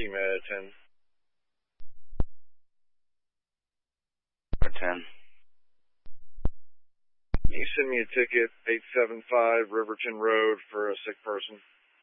Med 10. 10. Can you send me a ticket, 875 Riverton Road, for a sick person?